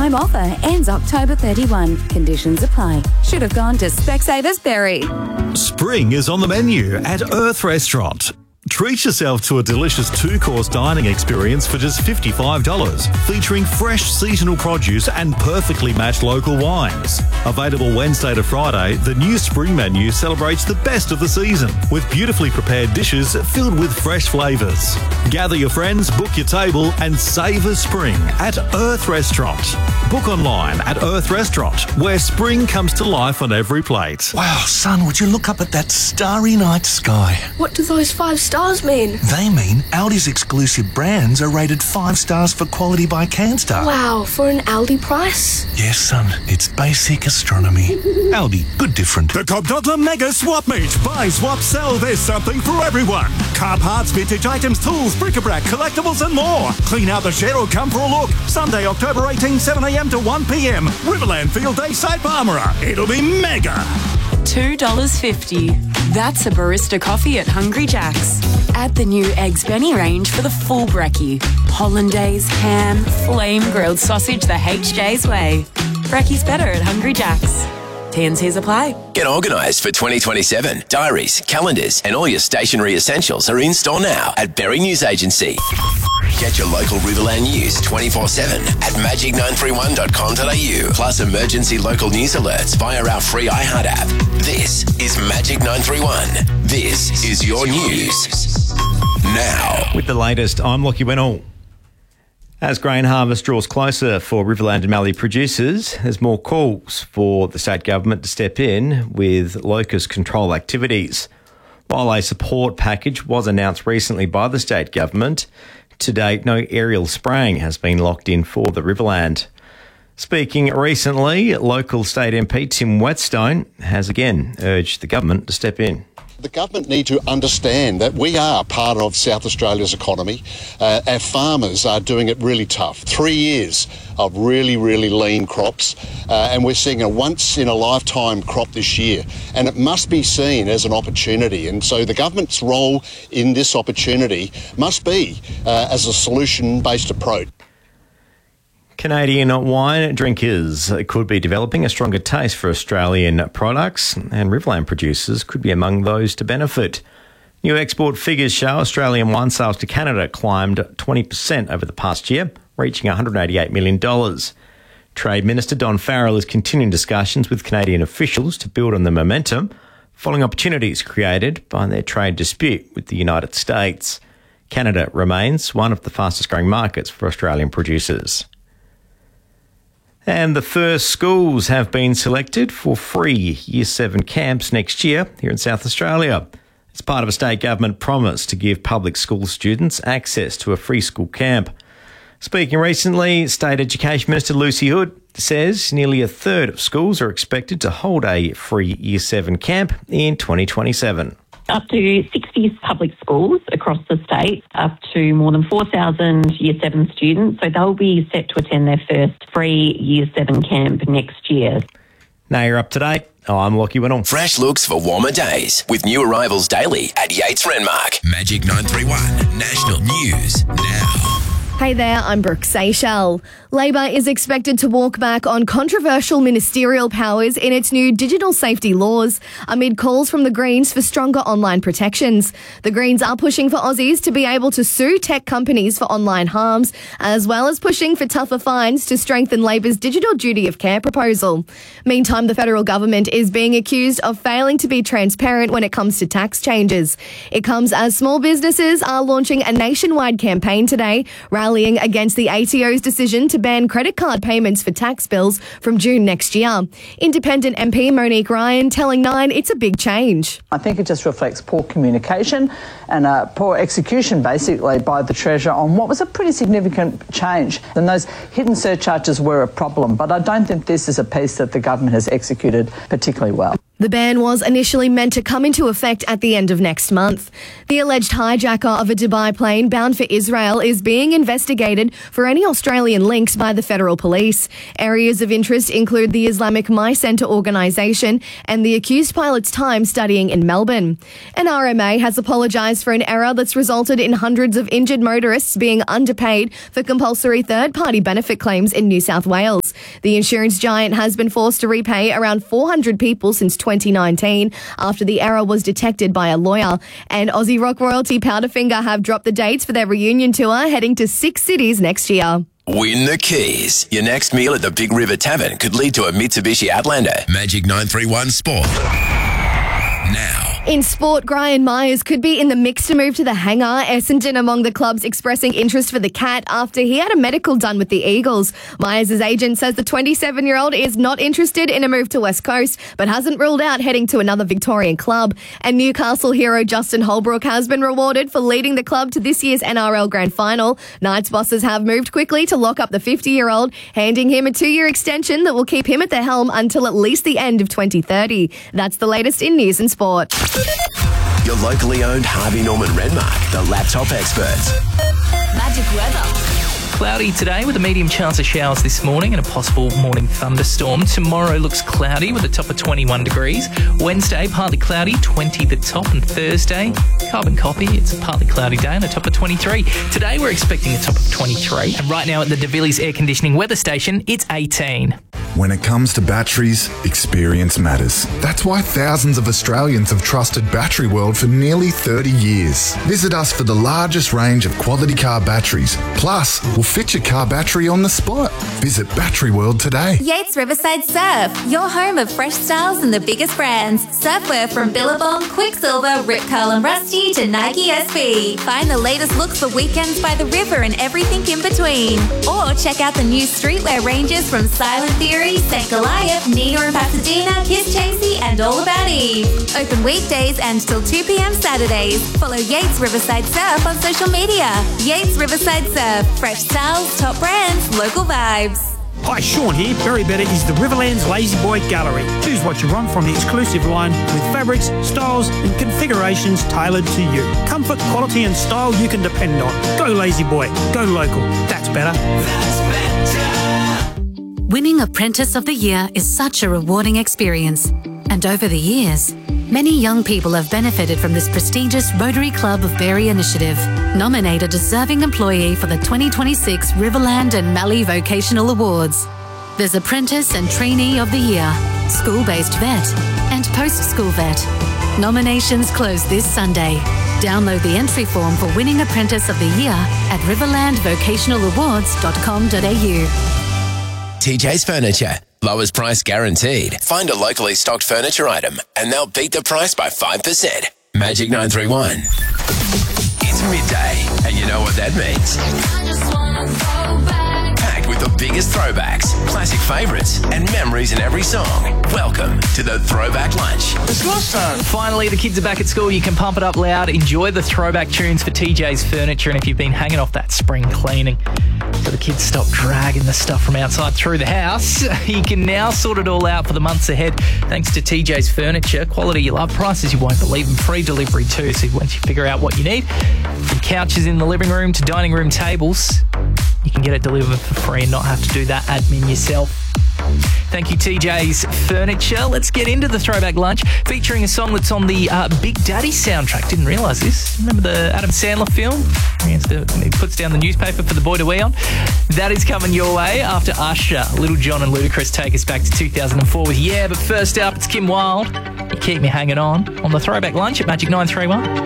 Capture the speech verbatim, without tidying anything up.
time offer ends October thirty-first. Conditions apply. Should have gone to Specsavers Berry. Spring is on the menu at Earth Restaurant. Treat yourself to a delicious two-course dining experience for just fifty-five dollars, featuring fresh seasonal produce and perfectly matched local wines. Available Wednesday to Friday, the new spring menu celebrates the best of the season with beautifully prepared dishes filled with fresh flavours. Gather your friends, book your table and savour spring at Earth Restaurant. Book online at Earth Restaurant, where spring comes to life on every plate. Wow, son, would you look up at that starry night sky? What do those five stars mean? They mean Aldi's exclusive brands are rated five stars for quality by CanStar. Wow, for an Aldi price? Yes, son, it's basic astronomy. Aldi, good different. The Cobb Dottler Mega Swap Meet. Buy, swap, sell, there's something for everyone. Car parts, vintage items, tools, bric-a-brac, collectibles and more. Clean out the shed or come for a look. Sunday, October eighteenth, seven a m to one p m. Riverland Field Day Site Palmera. It'll be mega. two dollars fifty. That's a barista coffee at Hungry Jack's. Add the new Eggs Benny range for the full brekkie. Hollandaise, ham, flame grilled sausage the H J's way. Brekkie's better at Hungry Jack's. T and C's apply. Get organised for twenty twenty-seven. Diaries, calendars and all your stationery essentials are in store now at Berry News Agency. Get your local Riverland news twenty-four seven at magic nine three one dot com dot a u, plus emergency local news alerts via our free iHeart app. This is Magic nine three one. This is your news. Now. With the latest, I'm Lockie Wennell. As grain harvest draws closer for Riverland and Mallee producers, there's more calls for the state government to step in with locust control activities. While a support package was announced recently by the state government, to date no aerial spraying has been locked in for the Riverland. Speaking recently, local state M P Tim Whetstone has again urged the government to step in. The government need to understand that we are part of South Australia's economy. Uh, our farmers are doing it really tough. Three years of really, really lean crops, uh, and we're seeing a once-in-a-lifetime crop this year. And it must be seen as an opportunity. And so the government's role in this opportunity must be uh, as a solution-based approach. Canadian wine drinkers could be developing a stronger taste for Australian products, and Riverland producers could be among those to benefit. New export figures show Australian wine sales to Canada climbed twenty percent over the past year, reaching one hundred eighty-eight million dollars. Trade Minister Don Farrell is continuing discussions with Canadian officials to build on the momentum, following opportunities created by their trade dispute with the United States. Canada remains one of the fastest growing markets for Australian producers. And the first schools have been selected for free Year seven camps next year here in South Australia. It's part of a state government promise to give public school students access to a free school camp. Speaking recently, State Education Minister Lucy Hood says nearly a third of schools are expected to hold a free Year seven camp in twenty twenty-seven. Up to sixty public schools across the state, up to more than four thousand Year seven students. So they'll be set to attend their first free Year seven camp next year. Now you're up to date. Oh, I'm Lockie Wennell. Fresh looks for warmer days with new arrivals daily at Yates Renmark. Magic nine three one National News Now. Hey there, I'm Brooke Seychelles. Labor is expected to walk back on controversial ministerial powers in its new digital safety laws amid calls from the Greens for stronger online protections. The Greens are pushing for Aussies to be able to sue tech companies for online harms, as well as pushing for tougher fines to strengthen Labor's digital duty of care proposal. Meantime, the federal government is being accused of failing to be transparent when it comes to tax changes. It comes as small businesses are launching a nationwide campaign today, rallying against the A T O's decision to ban credit card payments for tax bills from June next year. Independent M P Monique Ryan telling Nine it's a big change. I think it just reflects poor communication and uh, poor execution, basically, by the Treasurer on what was a pretty significant change. And those hidden surcharges were a problem, but I don't think this is a piece that the government has executed particularly well. The ban was initially meant to come into effect at the end of next month. The alleged hijacker of a Dubai plane bound for Israel is being investigated for any Australian links by the federal police. Areas of interest include the Islamic My Centre organisation and the accused pilot's time studying in Melbourne. An R M A has apologised for an error that's resulted in hundreds of injured motorists being underpaid for compulsory third-party benefit claims in New South Wales. The insurance giant has been forced to repay around four hundred people since twenty nineteen after the error was detected by a lawyer. And Aussie rock royalty Powderfinger have dropped the dates for their reunion tour, heading to six cities next year. Win the keys. Your next meal at the Big River Tavern could lead to a Mitsubishi Outlander. Magic nine three one Sport. Now. In sport, Brian Myers could be in the mix to move to the hangar. Essendon among the clubs expressing interest for the Cat after he had a medical done with the Eagles. Myers' agent says the twenty-seven-year-old is not interested in a move to West Coast, but hasn't ruled out heading to another Victorian club. And Newcastle hero Justin Holbrook has been rewarded for leading the club to this year's N R L Grand Final. Knights bosses have moved quickly to lock up the fifty-year-old, handing him a two-year extension that will keep him at the helm until at least the end of twenty thirty. That's the latest in news and sport. Your locally owned Harvey Norman Redmark, the laptop experts. Magic weather. Cloudy today with a medium chance of showers this morning and a possible morning thunderstorm. Tomorrow looks cloudy with a top of twenty-one degrees. Wednesday, partly cloudy, twenty the top. And Thursday, carbon copy, it's a partly cloudy day and a top of twenty-three. Today we're expecting a top of twenty-three. And right now at the De Villiers Air Conditioning weather station, it's eighteen. When it comes to batteries, experience matters. That's why thousands of Australians have trusted Battery World for nearly thirty years. Visit us for the largest range of quality car batteries. Plus, we'll fit your car battery on the spot. Visit Battery World today. Yates Riverside Surf, your home of fresh styles and the biggest brands. Surfwear from Billabong, Quicksilver, Rip Curl and Rusty to Nike S B. Find the latest looks for weekends by the river and everything in between. Or check out the new streetwear ranges from Silent Theory, Saint Goliath, Nina and Pasadena, Kiss Chasey and All About Eve. Open weekdays and till two p.m. Saturdays. Follow Yates Riverside Surf on social media. Yates Riverside Surf, fresh styles, top brands, local vibes. Hi, Sean here. Berry Better is the Riverlands Lazy Boy Gallery. Choose what you want from the exclusive line with fabrics, styles and configurations tailored to you. Comfort, quality and style you can depend on. Go Lazy Boy. Go local. That's better. That's better. Winning Apprentice of the Year is such a rewarding experience. And over the years, many young people have benefited from this prestigious Rotary Club of Berry initiative. Nominate a deserving employee for the twenty twenty-six Riverland and Mallee Vocational Awards. There's Apprentice and Trainee of the Year, School-Based Vet, and Post-School Vet. Nominations close this Sunday. Download the entry form for Winning Apprentice of the Year at riverland vocational awards dot com dot a u. T J's Furniture. Lowest price guaranteed. Find a locally stocked furniture item and they'll beat the price by five percent. Magic nine three one. It's midday and you know what that means. Packed with the biggest throwbacks, classic favourites and memories in every song. Welcome to the Throwback Lunch. It's lunch time. Finally, the kids are back at school. You can pump it up loud. Enjoy the throwback tunes for T J's Furniture. And if you've been hanging off that spring cleaning, so the kids stop dragging the stuff from outside through the house, you can now sort it all out for the months ahead thanks to T J's Furniture. Quality you love, prices you won't believe, and free delivery too. So once you figure out what you need, from couches in the living room to dining room tables, you can get it delivered for free and not have to do that admin yourself. Thank you, T J's Furniture. Let's get into the Throwback Lunch, featuring a song that's on the uh, Big Daddy soundtrack. Didn't realise this. Remember the Adam Sandler film? He puts down the newspaper for the boy to wee on. That is coming your way after Usher, Little John and Ludacris take us back to two thousand four with Yeah. But first up, it's Kim Wilde. You keep me hanging on on the Throwback Lunch at Magic nine three one.